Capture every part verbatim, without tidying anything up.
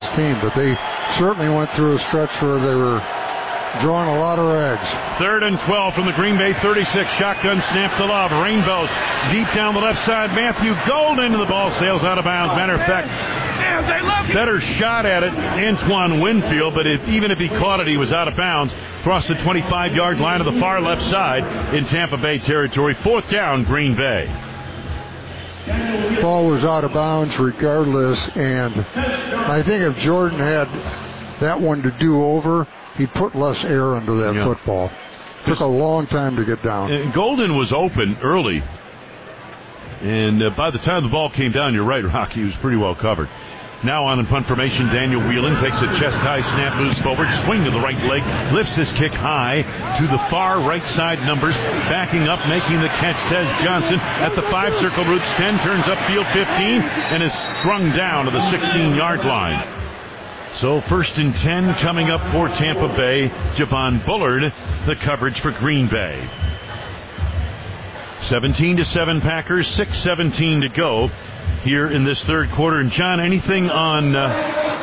team, but they certainly went through a stretch where they were drawing a lot of rags. Third and twelve from the Green Bay thirty-six. Shotgun snap to Love. Rainbows deep down the left side. Matthew Golden, the ball sails out of bounds. Matter of fact, better shot at it, Antoine Winfield, but if, even if he caught it, he was out of bounds. Across the twenty-five-yard line of the far left side in Tampa Bay territory. Fourth down, Green Bay. Ball was out of bounds regardless, and I think if Jordan had that one to do over, he'd put less air into that yeah. football. Took a long time to get down. And Golden was open early, and uh, by the time the ball came down, you're right, Rocky, he was pretty well covered. Now on in punt formation, Daniel Whelan takes a chest-high snap, moves forward, swing to the right leg, lifts his kick high to the far right side numbers, backing up, making the catch, Tez Johnson at the five, circle roots ten, turns upfield fifteen, and is strung down to the sixteen-yard line. So first and ten coming up for Tampa Bay. Javon Bullard, the coverage for Green Bay. seventeen to seven Packers, six seventeen to go here in this third quarter. And John, anything on... Uh...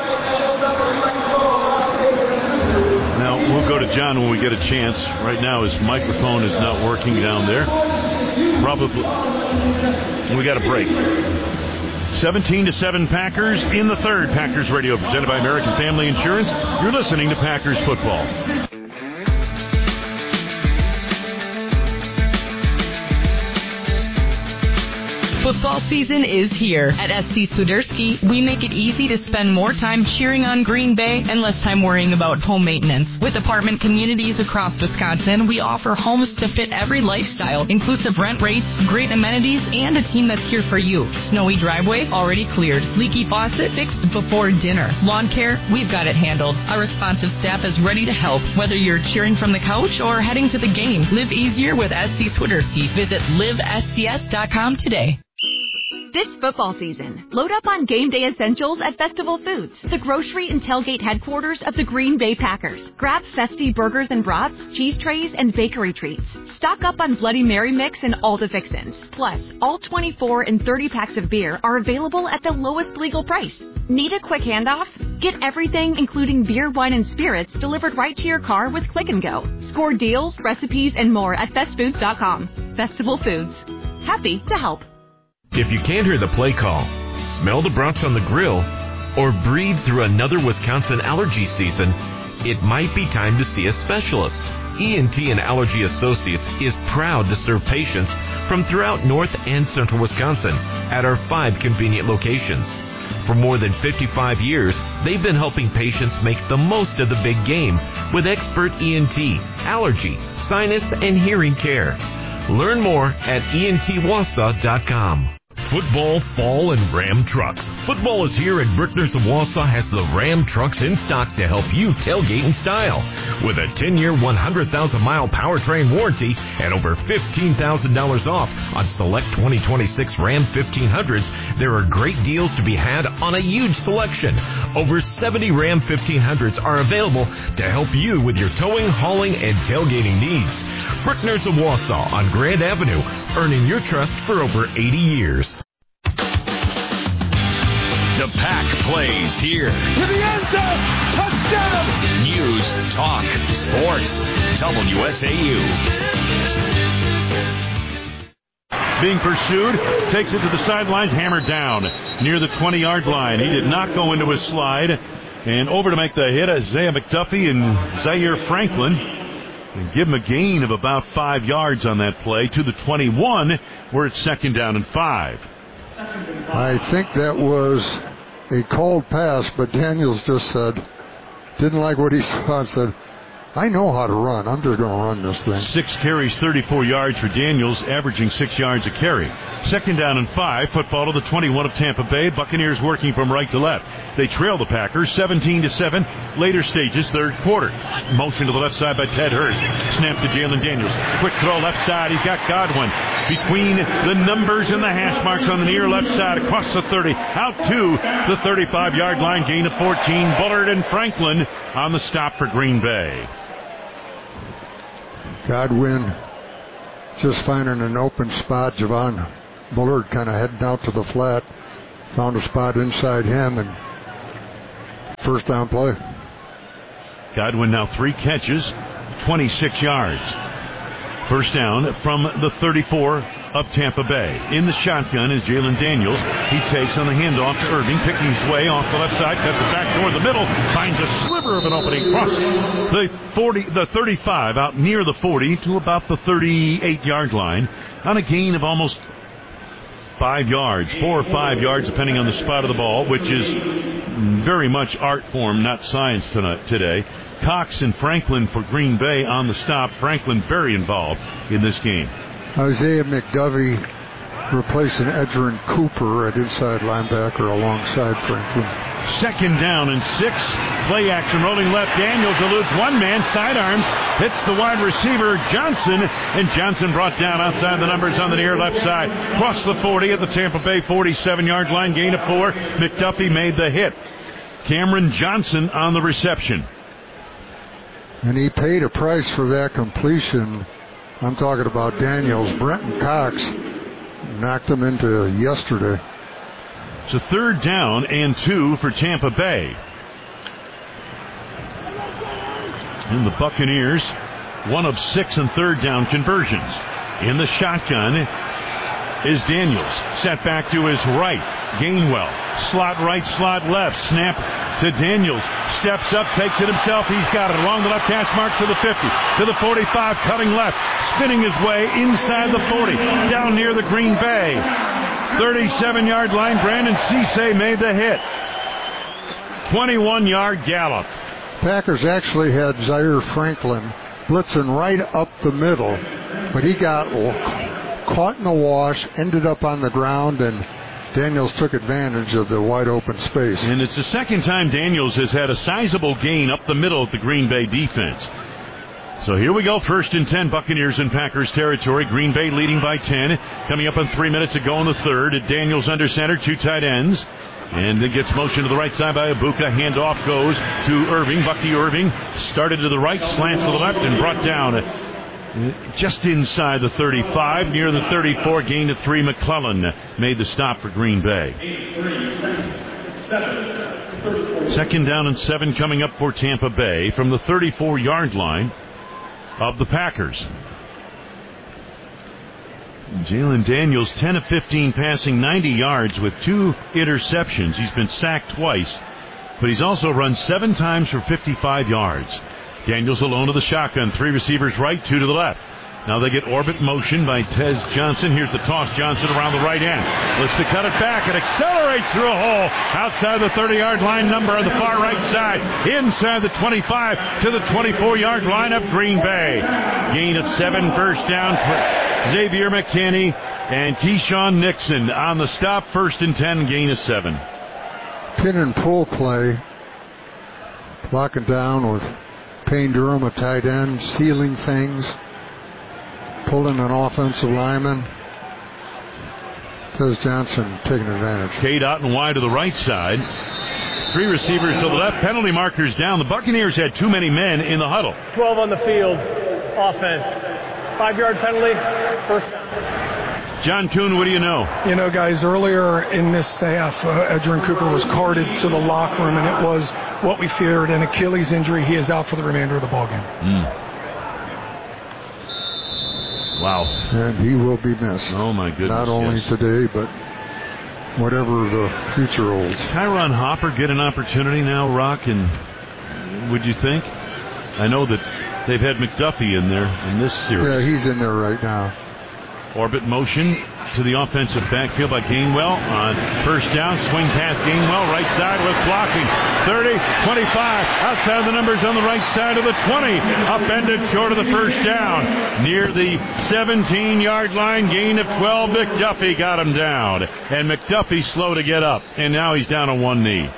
Now, we'll go to John when we get a chance. Right now his microphone is not working down there. Probably... We got a break. seventeen to seven Packers in the third. Packers Radio presented by American Family Insurance. You're listening to Packers football. Football season is here. At S C Swiderski, we make it easy to spend more time cheering on Green Bay and less time worrying about home maintenance. With apartment communities across Wisconsin, we offer homes to fit every lifestyle, inclusive rent rates, great amenities, and a team that's here for you. Snowy driveway already cleared. Leaky faucet fixed before dinner. Lawn care, we've got it handled. Our responsive staff is ready to help, whether you're cheering from the couch or heading to the game. Live easier with S C Swiderski. Visit live S C S dot com today. This football season, load up on game day essentials at Festival Foods, the grocery and tailgate headquarters of the Green Bay Packers. Grab festy burgers and brats, cheese trays, and bakery treats. Stock up on Bloody Mary mix and all the fixins. Plus, all twenty-four and thirty packs of beer are available at the lowest legal price. Need a quick handoff? Get everything, including beer, wine, and spirits, delivered right to your car with Click and Go. Score deals, recipes, and more at fest foods dot com. Festival Foods. Happy to help. If you can't hear the play call, smell the brats on the grill, or breathe through another Wisconsin allergy season, it might be time to see a specialist. E N T and Allergy Associates is proud to serve patients from throughout North and Central Wisconsin at our five convenient locations. For more than fifty-five years, they've been helping patients make the most of the big game with expert E N T, allergy, sinus, and hearing care. Learn more at E N T Wausau dot com. Football, fall, and Ram trucks. Football is here, and Brickner's of Wausau has the Ram trucks in stock to help you tailgate in style. With a ten-year, one hundred thousand mile powertrain warranty and over fifteen thousand dollars off on select twenty twenty-six Ram fifteen hundreds, there are great deals to be had on a huge selection. Over seventy Ram fifteen hundreds are available to help you with your towing, hauling, and tailgating needs. Brickner's of Wausau on Grand Avenue, earning your trust for over eighty years. The Pack plays here. To the end zone. Touchdown. News, talk, sports. W S A U. Being pursued, takes it to the sidelines, hammered down near the twenty-yard line. He did not go into his slide. And over to make the hit, Isaiah McDuffie and Zaire Franklin. And give him a gain of about five yards on that play to the twenty-one, where it's second down and five. I think that was a called pass, but Daniels just said, didn't like what he saw and said, I know how to run. I'm just going to run this thing. Six carries, thirty-four yards for Daniels, averaging six yards a carry. Second down and five. Football to the twenty-one of Tampa Bay. Buccaneers working from right to left. They trail the Packers seventeen to seven. Later stages, third quarter. Motion to the left side by Ted Hurst. Snap to Jalen Daniels. Quick throw left side. He's got Godwin between the numbers and the hash marks on the near left side. Across the thirty. Out to the thirty-five-yard line. Gain of fourteen. Bullard and Franklin on the stop for Green Bay. Godwin just finding an open spot. Javon Bullard kind of heading out to the flat. Found a spot inside him, and first down play. Godwin now three catches, twenty-six yards. First down from the thirty-four of Tampa Bay. In the shotgun is Jalen Daniels. He takes on the handoff to Irving, picking his way off the left side, cuts it back toward the middle, finds a sliver of an opening across the forty, the thirty-five, out near the forty to about the thirty-eight yard line on a gain of almost five yards, four or five yards, depending on the spot of the ball, which is very much art form, not science tonight, today. Cox and Franklin for Green Bay on the stop. Franklin very involved in this game. Isaiah McDuffie replacing Edgerrin Cooper at inside linebacker alongside Franklin. Second down and six. Play action rolling left. Daniels eludes one man. Sidearms. Hits the wide receiver Johnson. And Johnson brought down outside the numbers on the near left side. Crossed the forty at the Tampa Bay forty-seven yard line. Gain of four. McDuffie made the hit. Cameron Johnson on the reception. And he paid a price for that completion. I'm talking about Daniels. Brenton Cox knocked him into yesterday. It's a third down and two for Tampa Bay. And the Buccaneers, one of six and third down conversions. In the shotgun is Daniels. Set back to his right. Gainwell. Slot right, slot left. Snap to Daniels. Steps up, takes it himself. He's got it along the left hash mark to the fifty. To the forty-five, cutting left. Spinning his way inside the forty. Down near the Green Bay thirty-seven yard line. Brandon Cisse made the hit. twenty-one yard gallop. Packers actually had Zaire Franklin blitzing right up the middle, but he got caught in the wash, ended up on the ground, and Daniels took advantage of the wide open space. And it's the second time Daniels has had a sizable gain up the middle of the Green Bay defense. So here we go, first and ten, Buccaneers in Packers territory. Green Bay leading by ten. Coming up on three minutes to go in the third. Daniels under center, two tight ends. And it gets motion to the right side by Ibuka. Handoff goes to Irving. Bucky Irving started to the right, slants to the left, and brought down just inside the thirty-five, near the thirty-four, gain of three. McClellan made the stop for Green Bay. Second down and seven coming up for Tampa Bay from the thirty-four yard line of the Packers. Jalen Daniels, ten of fifteen passing, ninety yards with two interceptions. He's been sacked twice, but he's also run seven times for fifty-five yards. Daniels alone to the shotgun. Three receivers right, two to the left. Now they get orbit motion by Tez Johnson. Here's the toss. Johnson around the right end. Looks to cut it back. It accelerates through a hole outside the thirty yard line number on the far right side. Inside the twenty-five to the twenty-four yard line of Green Bay. Gain of seven, first down for Xavier McKinney and Keyshawn Nixon on the stop. First and ten, gain of seven. Pin and pull play. Locking down with Payne Durham, a tight end, sealing things, pulling an offensive lineman. Tez Johnson taking advantage. K-Dot and wide to the right side. Three receivers to the left. Penalty markers down. The Buccaneers had too many men in the huddle. twelve on the field. Offense. Five yard penalty. First down. John Kuhn, what do you know? You know, guys, earlier in this half, uh, Edgerrin Cooper was carted to the locker room, and it was what we feared, an Achilles injury. He is out for the remainder of the ballgame. Mm. Wow. And he will be missed. Oh, my goodness. Not only yes. today, but whatever the future holds. Tyron Hopper get an opportunity now, Rock, and would you think? I know that they've had McDuffie in there in this series. Yeah, he's in there right now. Orbit motion to the offensive backfield by Gainwell on first down. Swing pass Gainwell, right side with blocking. thirty, twenty-five, outside the numbers on the right side of the twenty. Upended short of the first down. Near the seventeen yard line, gain of twelve. McDuffie got him down. And McDuffie slow to get up. And now he's down on one knee.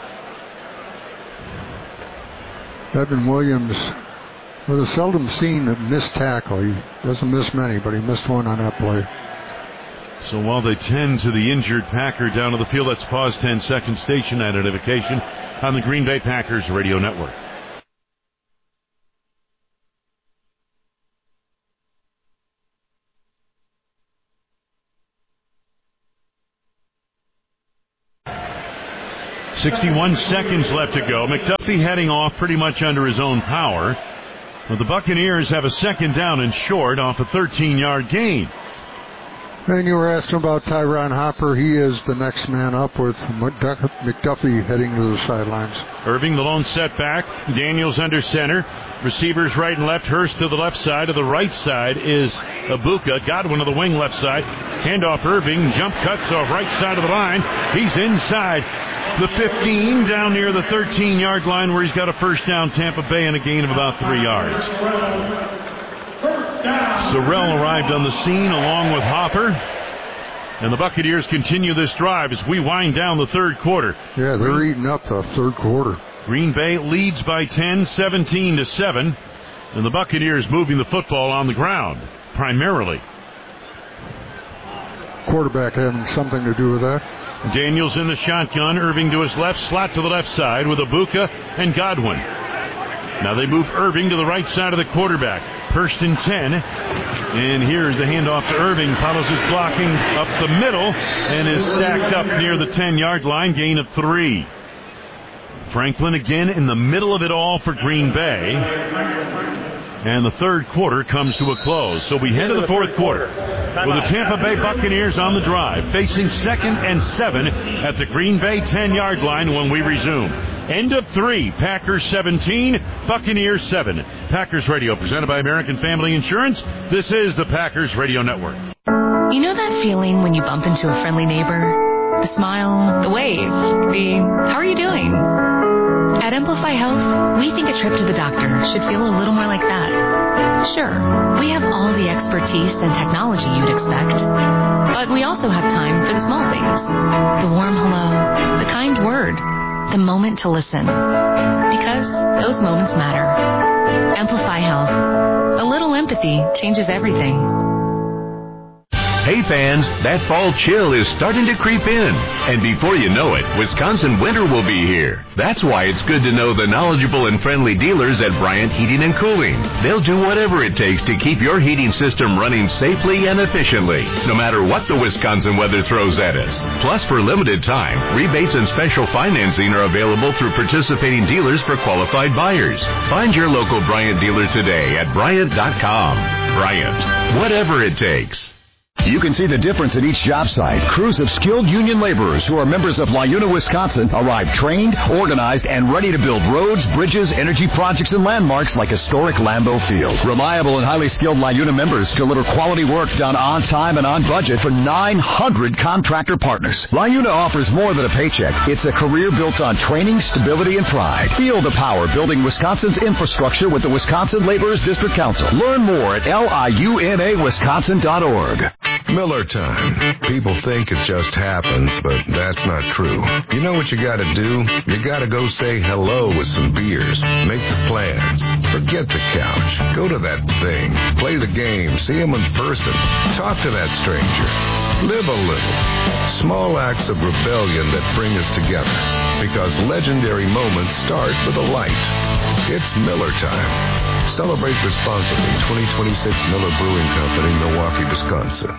Evan Williams with a seldom seen missed tackle. He doesn't miss many, but he missed one on that play. So while they tend to the injured Packer down to the field, let's pause ten seconds. Station identification on the Green Bay Packers radio network. sixty-one seconds left to go. McDuffie heading off pretty much under his own power. But the Buccaneers have a second down and short off a thirteen-yard gain. And you were asking about Tyron Hopper. He is the next man up with McDuffie heading to the sidelines. Irving, the lone setback. Daniels under center. Receivers right and left. Hurst to the left side. To the right side is Abuka. Godwin to the wing left side. Handoff Irving. Jump cuts off right side of the line. He's inside the fifteen, down near the thirteen-yard line where he's got a first down. Tampa Bay and a gain of about three yards. Sorrell arrived on the scene along with Hopper. And the Buccaneers continue this drive as we wind down the third quarter. Yeah, they're eating up the third quarter. Green Bay leads by ten, seventeen to seven. And the Buccaneers moving the football on the ground, primarily. Quarterback having something to do with that. Daniels in the shotgun. Irving to his left, slot to the left side with Abuka and Godwin. Now they move Irving to the right side of the quarterback. Hurst and ten. And here's the handoff to Irving. Follows his blocking up the middle and is stacked up near the ten-yard line. Gain of three. Franklin again in the middle of it all for Green Bay. And the third quarter comes to a close. So we head to the fourth quarter with the Tampa Bay Buccaneers on the drive, facing second and seven at the Green Bay ten-yard line when we resume. End of three. Packers seventeen, Buccaneers seven. Packers Radio, presented by American Family Insurance. This is the Packers Radio Network. You know that feeling when you bump into a friendly neighbor? The smile, the wave, the how are you doing? At Amplify Health, we think a trip to the doctor should feel a little more like that. Sure, we have all the expertise and technology you'd expect, but we also have time for the small things. The warm hello, the kind word, the moment to listen. Because those moments matter. Amplify Health. A little empathy changes everything. Hey fans, that fall chill is starting to creep in. And before you know it, Wisconsin winter will be here. That's why it's good to know the knowledgeable and friendly dealers at Bryant Heating and Cooling. They'll do whatever it takes to keep your heating system running safely and efficiently, no matter what the Wisconsin weather throws at us. Plus, for limited time, rebates and special financing are available through participating dealers for qualified buyers. Find your local Bryant dealer today at Bryant dot com. Bryant, whatever it takes. You can see the difference at each job site. Crews of skilled union laborers who are members of LiUNA Wisconsin arrive trained, organized, and ready to build roads, bridges, energy projects, and landmarks like historic Lambeau Field. Reliable and highly skilled LiUNA members deliver quality work done on time and on budget for nine hundred contractor partners. LiUNA offers more than a paycheck. It's a career built on training, stability, and pride. Feel the power building Wisconsin's infrastructure with the Wisconsin Laborers District Council. Learn more at L I U N A Wisconsin dot org. Miller time. People think it just happens, but that's not true. You know what you gotta do? You gotta go say hello with some beers. Make the plans. Forget the couch. Go to that thing. Play the game. See them in person. Talk to that stranger. Live a little. Small acts of rebellion that bring us together. Because legendary moments start with a light. It's Miller time. Celebrate responsibly. twenty twenty-six Miller Brewing Company, Milwaukee, Wisconsin.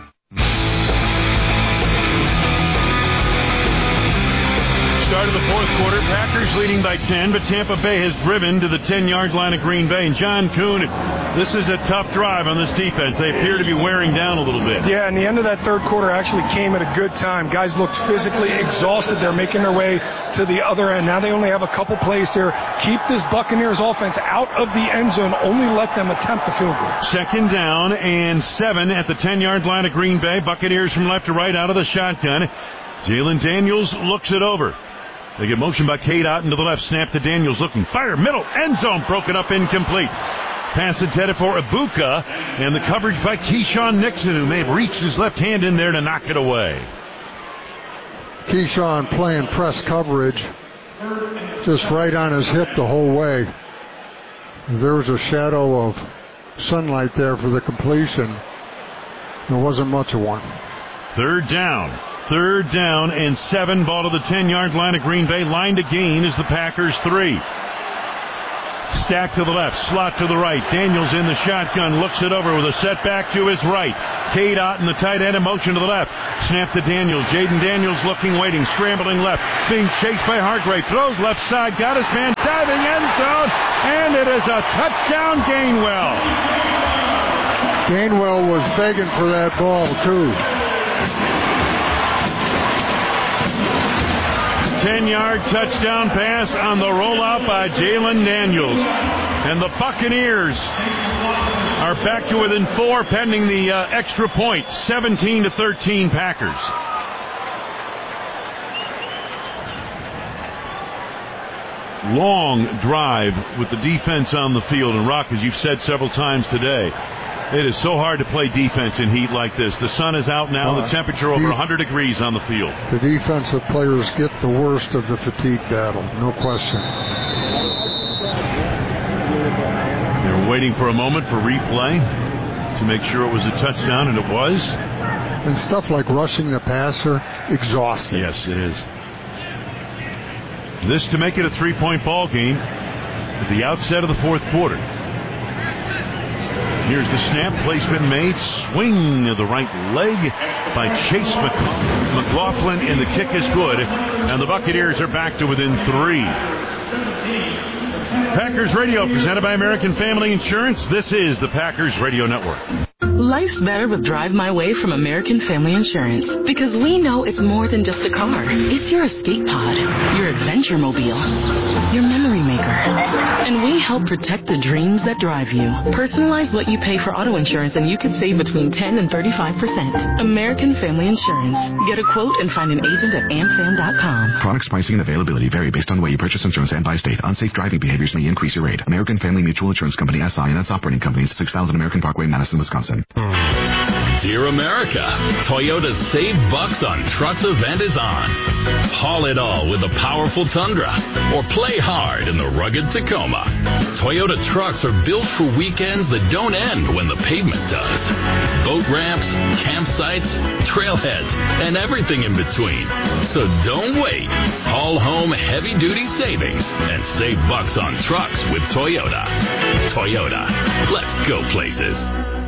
Start of the fourth quarter, Packers leading by ten, but Tampa Bay has driven to the ten-yard line of Green Bay. And John Kuhn, this is a tough drive on this defense. They appear to be wearing down a little bit. Yeah, and the end of that third quarter actually came at a good time. Guys looked physically exhausted. They're making their way to the other end. Now they only have a couple plays here. Keep this Buccaneers offense out of the end zone. Only let them attempt the field goal. Second down and seven at the ten-yard line of Green Bay. Buccaneers from left to right out of the shotgun. Jalen Daniels looks it over. They get motion by Cade Otten to the left. Snap to Daniels looking. Fire. Middle. End zone. Broken up. Incomplete. Pass intended for Abuka. And the coverage by Keyshawn Nixon, who may have reached his left hand in there to knock it away. Keyshawn playing press coverage. Just right on his hip the whole way. There was a shadow of sunlight there for the completion. There wasn't much of one. Third down. Third down and seven. Ball to the ten-yard line of Green Bay. Line to gain is the Packers three. Stack to the left, slot to the right. Daniels in the shotgun, looks it over with a setback to his right. Cade Otton, the tight end, in motion to the left. Snap to Daniels. Jaden Daniels looking, waiting, scrambling left. Being chased by Hargrave. Throws left side, got his man, diving end zone, and it is a touchdown, Gainwell. Gainwell was begging for that ball, too. ten-yard touchdown pass on the rollout by Jalen Daniels. And the Buccaneers are back to within four pending the uh, extra point. seventeen to thirteen Packers. Long drive with the defense on the field. And Rock, as you've said several times today, it is so hard to play defense in heat like this. The sun is out now. Uh, the temperature over one hundred degrees on the field. The defensive players get the worst of the fatigue battle, no question. They're waiting for a moment for replay to make sure it was a touchdown, and it was. And stuff like rushing the passer, exhausting. Yes, it is. This to make it a three-point ball game at the outset of the fourth quarter. Here's the snap, placement made, swing of the right leg by Chase McLaughlin, and the kick is good, and the Buccaneers are back to within three. Packers Radio, presented by American Family Insurance. This is the Packers Radio Network. Life's better with Drive My Way from American Family Insurance, because we know it's more than just a car. It's your escape pod, your adventure mobile, your memory maker. And we help protect the dreams that drive you. Personalize what you pay for auto insurance and you can save between ten and thirty-five percent. American Family Insurance. Get a quote and find an agent at amfam dot com. Products, pricing, and availability vary based on the way you purchase insurance and by state. Unsafe driving behaviors may increase your rate. American Family Mutual Insurance Company, S I and its operating companies, six thousand American Parkway, Madison, Wisconsin. Dear America, Toyota's Save Bucks on Trucks event is on. Haul it all with the powerful Tundra, or play hard in the rugged Tacoma. Toyota trucks are built for weekends that don't end when the pavement does. Boat ramps, campsites, trailheads, and everything in between. So don't wait. Haul home heavy-duty savings and save bucks on trucks with Toyota. Toyota, let's go places.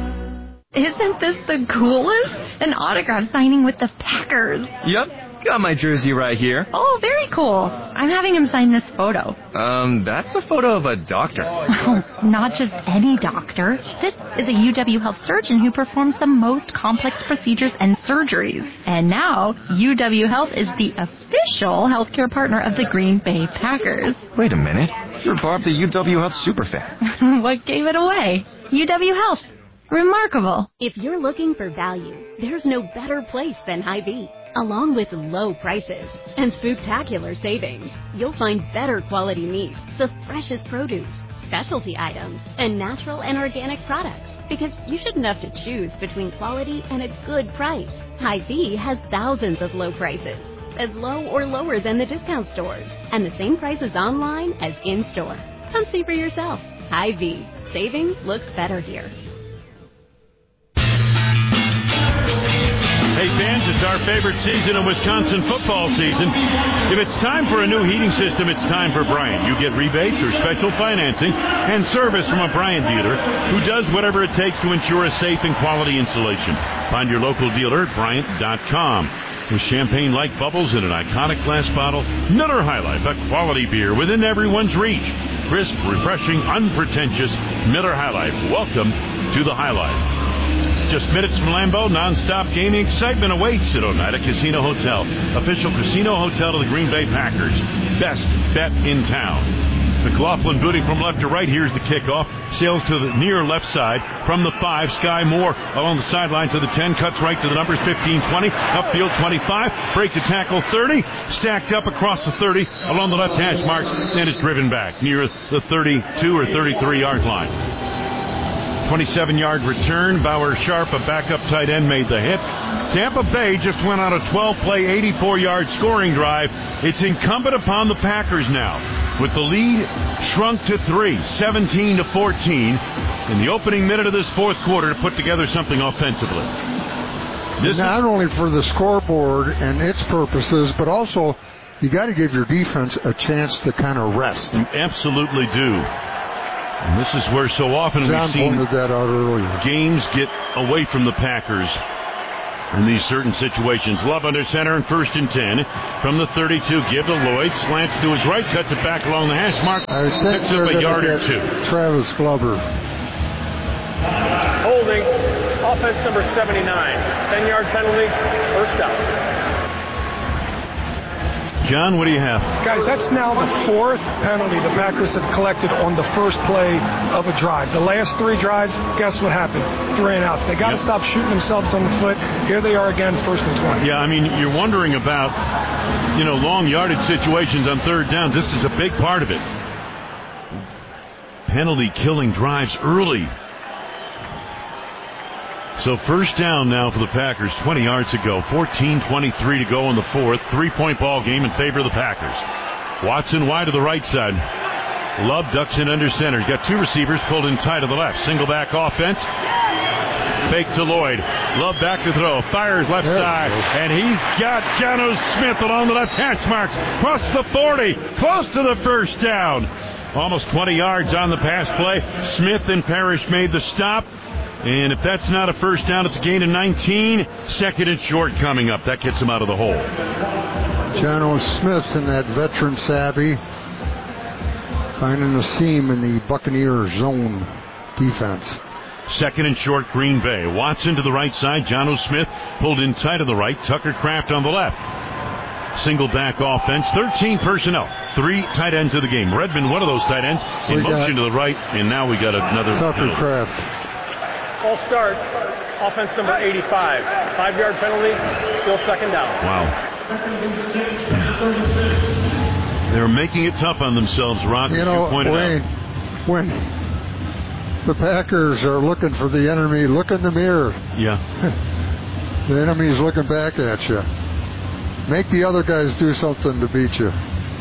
Isn't this the coolest? An autograph signing with the Packers. Yep, got my jersey right here. Oh, very cool. I'm having him sign this photo. Um, that's a photo of a doctor. Well, not just any doctor. This is a U W Health surgeon who performs the most complex procedures and surgeries. And now, U W Health is the official healthcare partner of the Green Bay Packers. Wait a minute. You're Bob the U W Health superfan. What gave it away? U W Health. Remarkable. If you're looking for value, there's no better place than Hy-Vee. Along with low prices and spooktacular savings, you'll find better quality meat, the freshest produce, specialty items, and natural and organic products. Because you shouldn't have to choose between quality and a good price. Hy-Vee has thousands of low prices, as low or lower than the discount stores, and the same prices online as in-store. Come see for yourself. Hy-Vee. Savings looks better here. Hey fans, it's our favorite season of Wisconsin football season. If it's time for a new heating system, it's time for Bryant. You get rebates or special financing and service from a Bryant dealer who does whatever it takes to ensure a safe and quality installation. Find your local dealer at Bryant dot com. With champagne-like bubbles in an iconic glass bottle, Miller High Life, a quality beer within everyone's reach. Crisp, refreshing, unpretentious Miller High Life. Welcome to the High Life. Just minutes from Lambeau, non-stop gaming excitement awaits at Oneida Casino Hotel, official casino hotel of the Green Bay Packers. Best bet in town. McLaughlin booting from left to right. Here's the kickoff. Sails to the near left side from the five. Sky Moore along the sideline to the ten. Cuts right to the numbers fifteen, twenty. Upfield twenty-five. Breaks a tackle thirty. Stacked up across the thirty along the left hash marks and is driven back near the thirty-two or thirty-three yard line. twenty-seven yard return. Bauer Sharp, a backup tight end, made the hit. Tampa Bay just went on a twelve play, eighty-four yard scoring drive. It's incumbent upon the Packers now, with the lead shrunk to three, seventeen to fourteen, in the opening minute of this fourth quarter, to put together something offensively. This Not only for the scoreboard and its purposes, but also you got to give your defense a chance to kind of rest. You absolutely do. And this is where so often John we've seen pointed that out earlier. games get away from the Packers in these certain situations. Love under center and first and ten. From the thirty-two, give to Lloyd. Slants to his right, cuts it back along the hash mark. Picks up a yard or two. Travis Glover. Holding. Offense number seventy-nine. ten-yard penalty. First down. John, what do you have? Guys, that's now the fourth penalty the Packers have collected on the first play of a drive. The last three drives, guess what happened? Three and outs. They got to yep. stop shooting themselves on the foot. Here they are again, first and twenty. Yeah, I mean, you're wondering about, you know, long yardage situations on third downs. This is a big part of it. Penalty killing drives early. So first down now for the Packers, twenty yards to go. fourteen twenty-three to go in the fourth. Three-point ball game in favor of the Packers. Watson wide to the right side. Love ducks in under center. He's got two receivers pulled in tight to the left. Single back offense. Fake to Lloyd. Love back to throw. Fires left side. And he's got Jonnu Smith along the left hash mark. Cross the forty. Close to the first down. Almost twenty yards on the pass play. Smith and Parrish made the stop. And if that's not a first down, it's a gain of nineteen. Second and short coming up. That gets him out of the hole. Jonnu Smith in that veteran savvy, finding a seam in the Buccaneers zone defense. Second and short, Green Bay. Watson to the right side. Jonnu Smith pulled in tight on the right. Tucker Kraft on the left. Single back offense. thirteen personnel. Three tight ends of the game. Redmond, one of those tight ends, in we motion to the right. And now we got another. Tucker Kraft. All start, offense number eighty-five. Five-yard penalty, still second down. Wow. They're making it tough on themselves, Rock. You know, you pointed Wayne, out. when the Packers are looking for the enemy, look in the mirror. Yeah. The enemy's looking back at you. Make the other guys do something to beat you.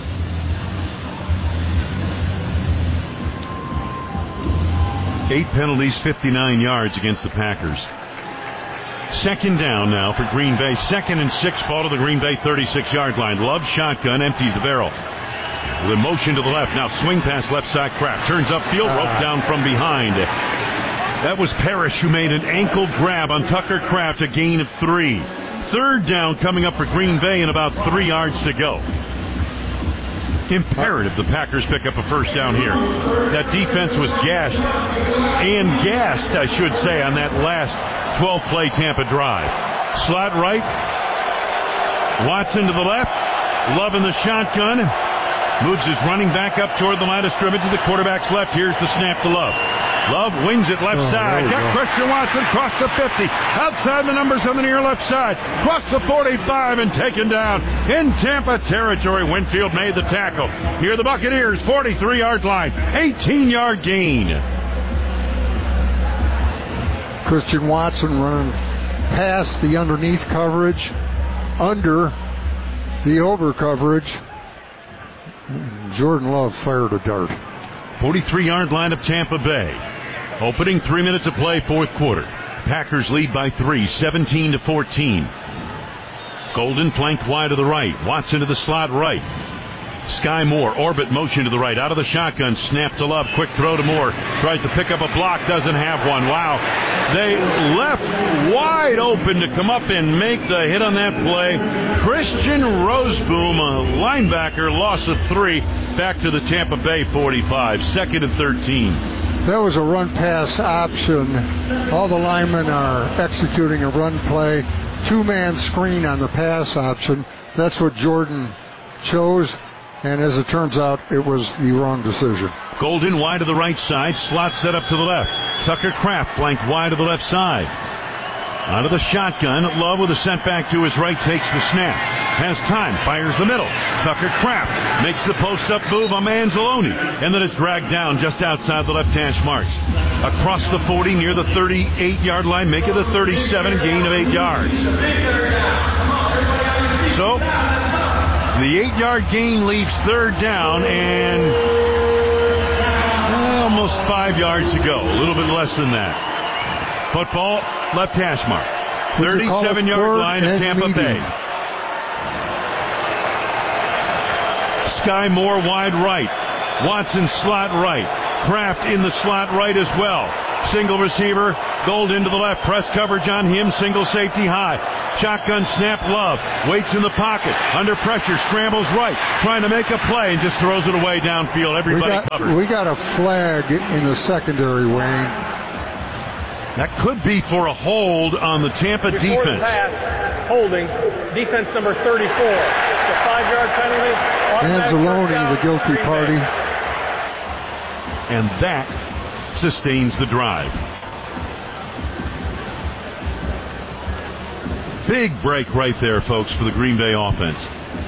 Eight penalties, fifty-nine yards against the Packers. Second down now for Green Bay. Second and six, ball to the Green Bay thirty-six-yard line. Love shotgun, empties the barrel. The motion to the left. Now swing pass left side. Kraft turns upfield, rope down from behind. That was Parrish who made an ankle grab on Tucker Kraft, a gain of three. Third down coming up for Green Bay and about three yards to go. Imperative the Packers pick up a first down here. That defense was gashed and gassed, I should say, on that last twelve-play Tampa drive. Slot right. Watson to the left. Love in the shotgun. Moves his running back up toward the line of scrimmage to the quarterback's left. Here's the snap to Love. Love wings it left oh, side. Got go. Christian Watson across the fifty. Outside the numbers on the near left side. Across the forty-five and taken down in Tampa territory. Winfield made the tackle. Here the Buccaneers, forty-three-yard line. eighteen-yard gain. Christian Watson running past the underneath coverage, under the over coverage. Jordan Love fired a dart. forty-three-yard line of Tampa Bay. Opening three minutes of play, fourth quarter. Packers lead by three, seventeen to fourteen. Golden flanked wide to the right. Watson to the slot right. Sky Moore, orbit motion to the right. Out of the shotgun, snap to Love. Quick throw to Moore. Tries to pick up a block, doesn't have one. Wow. They left wide open to come up and make the hit on that play. Christian Roseboom, a linebacker, loss of three. Back to the Tampa Bay forty-five. Second and thirteen. That was a run-pass option. All the linemen are executing a run play. Two-man screen on the pass option. That's what Jordan chose. And as it turns out, it was the wrong decision. Golden wide to the right side. Slot set up to the left. Tucker Kraft flanked wide to the left side. Out of the shotgun, Love with a setback to his right takes the snap. Has time, fires the middle. Tucker Kraft makes the post-up move on Manzalone. And then it's dragged down just outside the left hash marks. Across the forty, near the thirty-eight-yard line, make it a thirty-seven, gain of eight yards. So, the eight-yard gain leaves third down and well, almost five yards to go. A little bit less than that. Football, left hash mark. thirty-seven-yard line of Tampa medium. Bay. Sky Moore wide right. Watson slot right. Kraft in the slot right as well. Single receiver, Golden to the left, press coverage on him, single safety high. Shotgun snap, Love, waits in the pocket, under pressure, scrambles right, trying to make a play and just throws it away downfield. Everybody we got, covered. We got a flag in the secondary, Wayne. That could be for a hold on the Tampa Before defense. The pass, holding, defense number thirty-four. The five-yard penalty. Anzalone, the guilty party. And that sustains the drive. Big break right there, folks, for the Green Bay offense.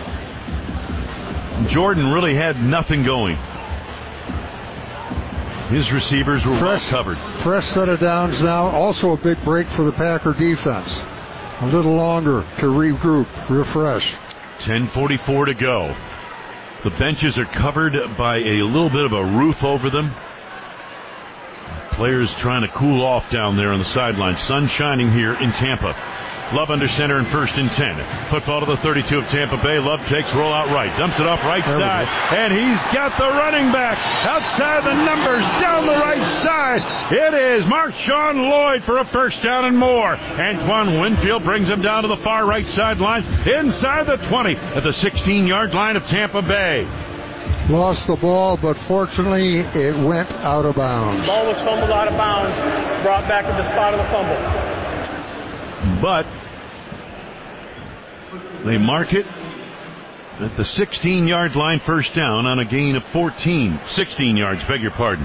Jordan really had nothing going. His receivers were fresh, well covered. Fresh set of downs now. Also a big break for the Packer defense. A little longer to regroup, refresh. ten forty-four to go. The benches are covered by a little bit of a roof over them. Players trying to cool off down there on the sideline. Sun shining here in Tampa. Love under center and first and ten. Football to the thirty-two of Tampa Bay. Love takes roll out right. Dumps it off right side. And he's got the running back outside the numbers down the right side. It is Marshawn Lloyd for a first down and more. Antoine Winfield brings him down to the far right sidelines inside the twenty at the sixteen-yard line of Tampa Bay. Lost the ball, but fortunately it went out of bounds. Ball was fumbled out of bounds. Brought back to the spot of the fumble. But they mark it at the sixteen-yard line, first down on a gain of fourteen. sixteen yards, beg your pardon.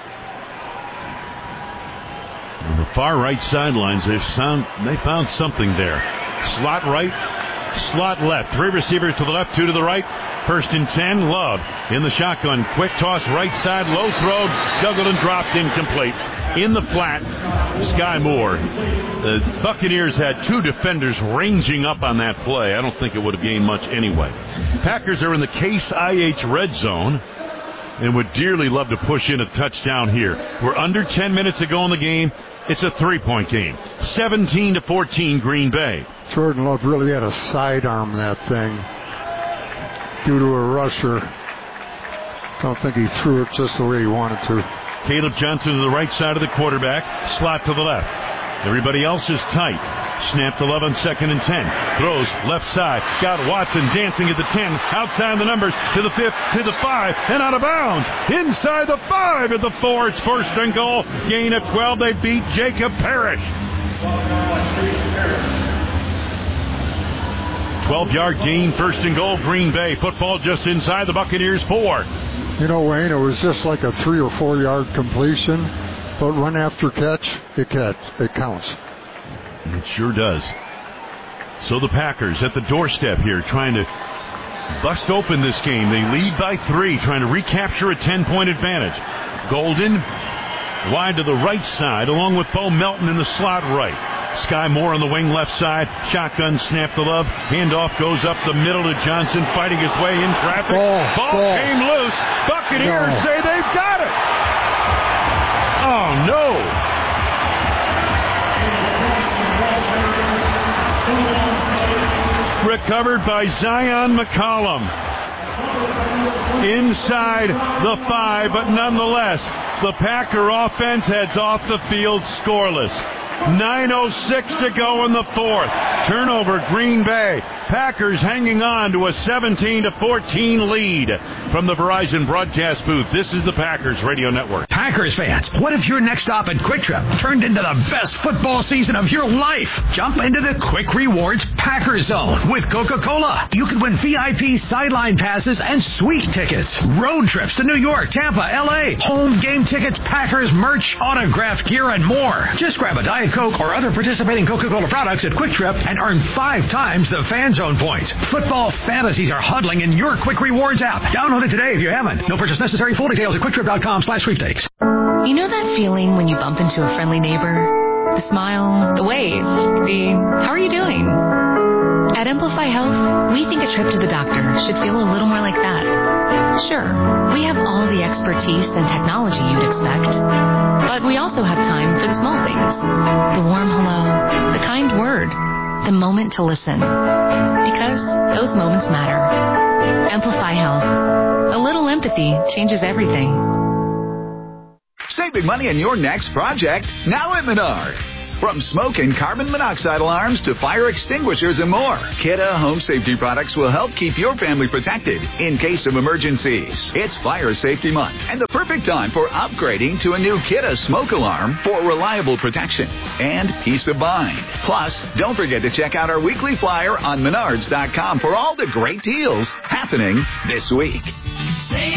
On the far right sidelines, they've found, they found something there. Slot right, slot left. Three receivers to the left, two to the right. First and ten, Love in the shotgun. Quick toss right side, low throw, juggled and dropped, incomplete. In the flat, Sky Moore. The Buccaneers had two defenders ranging up on that play. I don't think it would have gained much anyway. Packers are in the Case I H red zone and would dearly love to push in a touchdown here. We're under ten minutes to go in the game. It's a three-point game. seventeen to fourteen, Green Bay. Jordan Love really had to sidearm that thing due to a rusher. I don't think he threw it just the way he wanted to. Caleb Johnson to the right side of the quarterback, slot to the left. Everybody else is tight. Snap to Love on second and ten. Throws left side. Got Watson dancing at the ten. Outside the numbers to the fifth, to the five, and out of bounds. Inside the five at the four. It's first and goal. Gain of twelve. They beat Jacob Parrish. twelve-yard gain, first and goal, Green Bay. Football just inside the Buccaneers' four. You know, Wayne, it was just like a three or four yard completion, but run after catch, it catch, it counts. It sure does. So the Packers at the doorstep here, trying to bust open this game. They lead by three, trying to recapture a ten-point advantage. Golden wide to the right side, along with Bo Melton in the slot right. Sky Moore on the wing left side. Shotgun snap to Love. Handoff goes up the middle to Johnson, fighting his way in traffic. Ball, ball, ball. came loose. Buccaneers no. say they've got it. Oh, no. Recovered by Zion McCollum. Inside the five, but nonetheless, the Packer offense heads off the field scoreless. nine oh six to go in the fourth. Turnover, Green Bay. Packers hanging on to a seventeen to fourteen lead. From the Verizon broadcast booth, this is the Packers Radio Network. Packers fans, what if your next stop at Quick Trip turned into the best football season of your life? Jump into the Quick Rewards Packers Zone with Coca-Cola. You could win V I P sideline passes and suite tickets, road trips to New York, Tampa, L A, home game tickets, Packers merch, autographed gear, and more. Just grab a Diet Coke or other participating Coca-Cola products at Quick Trip and earn five times the Fan Zone points. Football fantasies are huddling in your Quick Rewards app. Download it today if you haven't. No purchase necessary. Full details at quicktrip.com slash sweepstakes. You know that feeling when you bump into a friendly neighbor? The smile, the wave, the how are you doing? At Amplify Health, we think a trip to the doctor should feel a little more like that. Sure, we have all the expertise and technology you'd expect, but we also have time for the small things. The warm hello, the kind word, the moment to listen. Because those moments matter. Amplify Health. A little empathy changes everything. Save big money on your next project now at Menards. From smoke and carbon monoxide alarms to fire extinguishers and more, Kidde Home Safety products will help keep your family protected in case of emergencies. It's Fire Safety Month and the perfect time for upgrading to a new Kidde smoke alarm for reliable protection and peace of mind. Plus, don't forget to check out our weekly flyer on menards dot com for all the great deals happening this week.